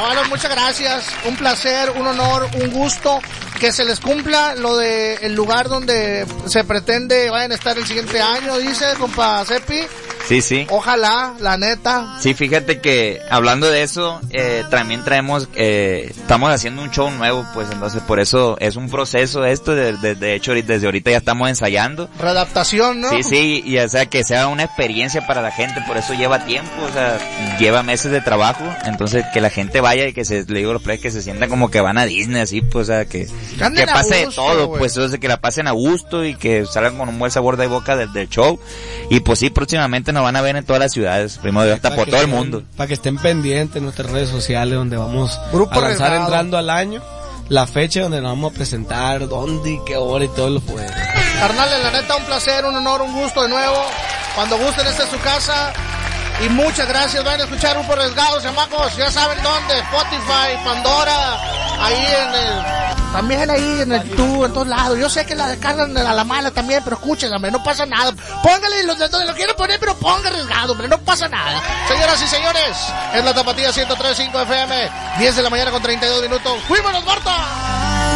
Bueno, muchas gracias. Un placer, un honor, un gusto. Que se les cumpla lo de el lugar donde se pretende vayan a estar el siguiente año, dice, compa Cepi. Sí. Ojalá, la neta. Sí, fíjate que hablando de eso, también traemos, estamos haciendo un show nuevo, pues entonces por eso es un proceso esto, de hecho desde ahorita ya estamos ensayando. Readaptación, ¿no? Sí, y o sea que sea una experiencia para la gente, por eso lleva tiempo, o sea, lleva meses de trabajo, entonces que la gente vaya y que le digo a los players que se sientan como que van a Disney, así, pues, o sea, que pase gusto, de todo, wey. pues, entonces que la pasen a gusto y que salgan con un buen sabor de boca del show, y pues sí, próximamente nos van a ver en todas las ciudades, primero hasta por todo el mundo. Para que estén pendientes en nuestras redes sociales donde vamos Grupo a lanzar Regado. entrando al año, la fecha donde nos vamos a presentar, dónde y qué hora y todo lo pueden. Carnales, la neta, un placer, un honor, un gusto de nuevo. Cuando gusten, esta es su casa. Y muchas gracias. Van a escuchar Grupo Regado, chamacos. Ya saben dónde. Spotify, Pandora. Ahí también ahí en el YouTube, en todos lados. Yo sé que la descargan a la mala también, pero escúchenla, hombre, no pasa nada. Póngale donde lo quieren poner, pero ponga Arriesgado, hombre, no pasa nada. Señoras y señores, es la Tapatía 103.5 FM, 10 de la mañana con 32 minutos. ¡Fuímonos, Marta!